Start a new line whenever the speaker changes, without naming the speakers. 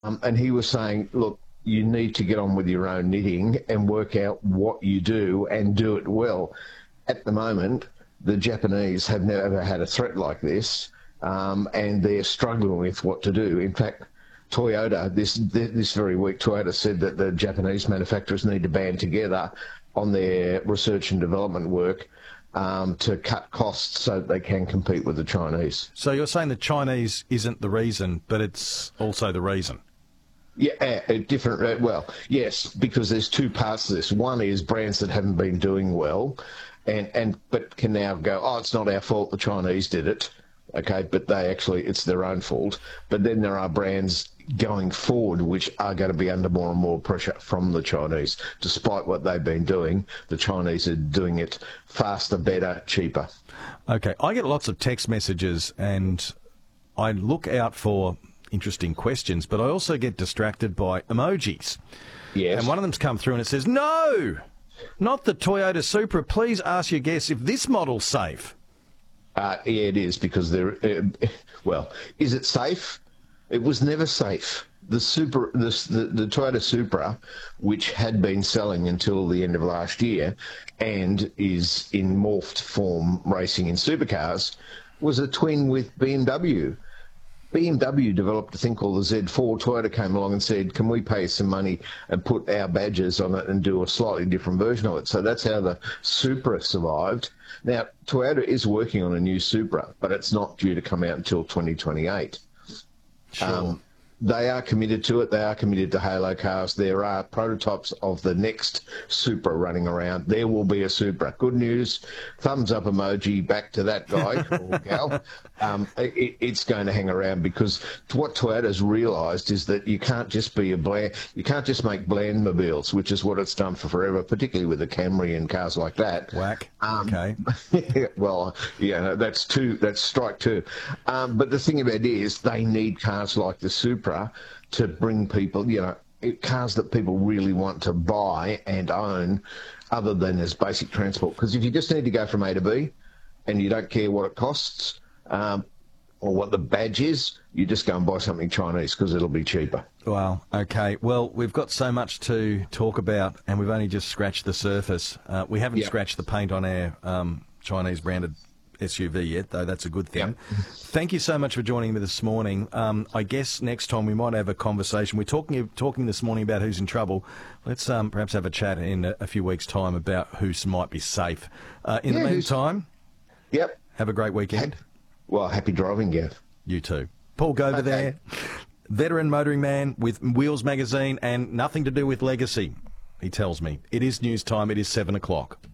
And he was saying, look, you need to get on with your own knitting and work out what you do and do it well. At the moment, the Japanese have never had a threat like this, and they're struggling with what to do. In fact, Toyota, this very week, Toyota said that the Japanese manufacturers need to band together on their research and development work to cut costs so that they can compete with the Chinese.
So you're saying the Chinese isn't the reason, but it's also the reason?
Yeah, different. Well, yes, because there's two parts to this. One is brands that haven't been doing well, but can now go, oh, it's not our fault, the Chinese did it. Okay, but it's their own fault. But then there are brands going forward which are going to be under more and more pressure from the Chinese. Despite what they've been doing, the Chinese are doing it faster, better, cheaper.
Okay, I get lots of text messages and I look out for interesting questions, but I also get distracted by emojis.
Yes.
And one of them's come through and it says, no, not the Toyota Supra. Please ask your guests if this model's safe.
Yeah, it is, because is it safe? It was never safe. The Toyota Supra, which had been selling until the end of last year and is in morphed form racing in supercars, was a twin with BMW. BMW developed a thing called the Z4. Toyota came along and said, can we pay some money and put our badges on it and do a slightly different version of it? So that's how the Supra survived. Now, Toyota is working on a new Supra, but it's not due to come out until 2028.
Sure.
They are committed to it. They are committed to Halo cars. There are prototypes of the next Supra running around. There will be a Supra. Good news. Thumbs up emoji back to that guy or gal. It's going to hang around, because what Toyota's realised is that you can't just make bland mobiles, which is what it's done for forever, particularly with the Camry and cars like that.
Whack. Okay.
Well, yeah, that's strike two. But the thing about it is, they need cars like the Supra to bring people, cars that people really want to buy and own, other than as basic transport. Because if you just need to go from A to B and you don't care what it costs or what the badge is, you just go and buy something Chinese because it'll be cheaper.
Wow. Okay. Well, we've got so much to talk about and we've only just scratched the surface. We haven't scratched the paint on our Chinese branded SUV yet, though that's a good thing. Yep. Thank you so much for joining me this morning. I guess next time we might have a conversation. We're talking this morning about who's in trouble. Let's perhaps have a chat in a few weeks' time about who might be safe. In the meantime, have a great weekend.
Happy driving, Gav.
You too. Paul Gover there, veteran motoring man with Wheels magazine and nothing to do with legacy, he tells me. It is news time. It is 7 o'clock.